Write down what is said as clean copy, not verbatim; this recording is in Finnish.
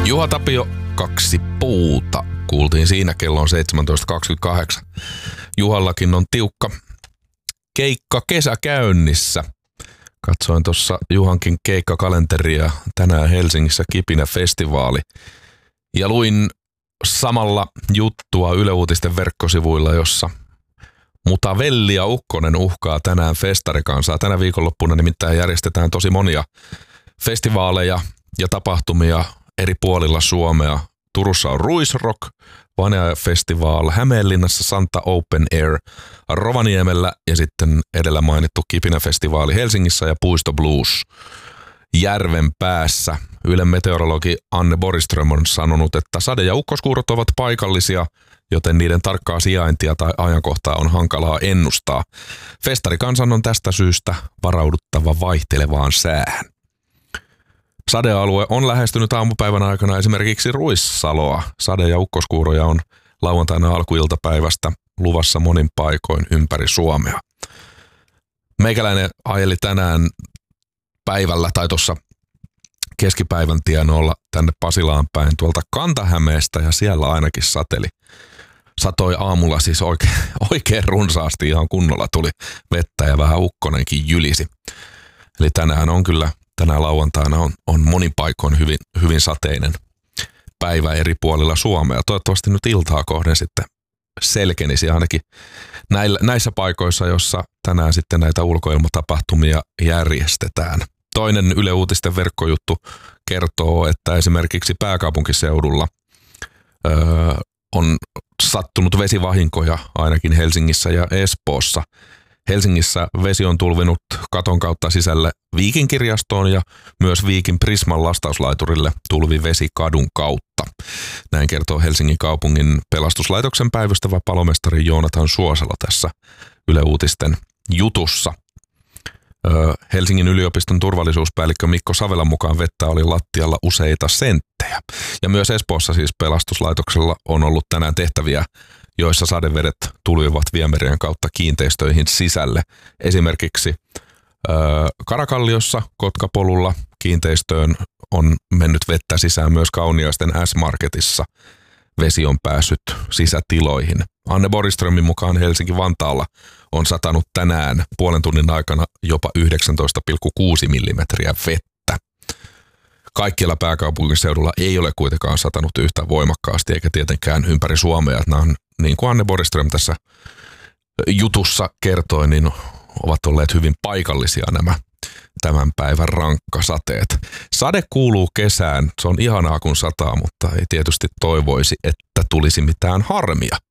Juha Tapio, 2 puuta. Kuultiin siinä, kello on 17.28. Juhallakin on tiukka keikka kesä käynnissä. Katsoin tuossa Juhankin keikkakalenteria, tänään Helsingissä Kipinä-festivaali. Ja luin samalla juttua Yle Uutisten verkkosivuilla, jossa Mutavelli ja Ukkonen uhkaa tänään festarikansaa. Tänä viikonloppuna nimittäin järjestetään tosi monia festivaaleja ja tapahtumia eri puolilla Suomea. Turussa on Ruisrock, Vanea Festival, Hämeenlinnassa Santa Open Air, Rovaniemellä ja sitten edellä mainittu Kipinä-festivaali Helsingissä ja Puisto Blues Järvenpäässä. Ylen meteorologi Anne Borgström on sanonut, että sade- ja ukkoskuurot ovat paikallisia, joten niiden tarkkaa sijaintia tai ajankohtaa on hankalaa ennustaa. Festarikansan on tästä syystä varauduttava vaihtelevaan säähän. Sadealue on lähestynyt aamupäivän aikana esimerkiksi Ruissaloa. Sade- ja ukkoskuuroja on lauantaina alkuiltapäivästä luvassa monin paikoin ympäri Suomea. Meikäläinen ajeli tänään päivällä tai tuossa keskipäivän tienoilla tänne Pasilaan päin tuolta Kanta-Hämeestä ja siellä ainakin sateli. Satoi aamulla siis oikein runsaasti, ihan kunnolla tuli vettä ja vähän ukkonenkin jylisi. Eli tänään lauantaina on monin paikoin hyvin sateinen päivä eri puolilla Suomea. Toivottavasti nyt iltaa kohden sitten selkenisi ainakin näissä paikoissa, jossa tänään sitten näitä ulkoilmatapahtumia järjestetään. Toinen Yle Uutisten verkkojuttu kertoo, että esimerkiksi pääkaupunkiseudulla on sattunut vesivahinkoja ainakin Helsingissä ja Espoossa. Helsingissä vesi on tulvinut katon kautta sisälle Viikin kirjastoon ja myös Viikin Prisman lastauslaiturille tulvi vesi kadun kautta. Näin kertoo Helsingin kaupungin pelastuslaitoksen päivystävä palomestari Joonatan Suosalo tässä Yle Uutisten jutussa. Helsingin yliopiston turvallisuuspäällikkö Mikko Savelan mukaan vettä oli lattialla useita senttejä. Ja myös Espoossa siis pelastuslaitoksella on ollut tänään tehtäviä, joissa sadevedet tulivat viemärien kautta kiinteistöihin sisälle. Esimerkiksi Karakalliossa Kotkapolulla kiinteistöön on mennyt vettä sisään myös Kauniaisten S-Marketissa. Vesi on päässyt sisätiloihin. Anne Borgströmin mukaan Helsinki-Vantaalla on satanut tänään puolen tunnin aikana jopa 19,6 millimetriä vettä. Kaikkialla pääkaupunkiseudulla ei ole kuitenkaan satanut yhtä voimakkaasti eikä tietenkään ympäri Suomea. Nämä on, niin kuin Anne Borgström tässä jutussa kertoi, niin ovat olleet hyvin paikallisia nämä tämän päivän rankkasateet. Sade kuuluu kesään, se on ihanaa kun sataa, mutta ei tietysti toivoisi, että tulisi mitään harmia.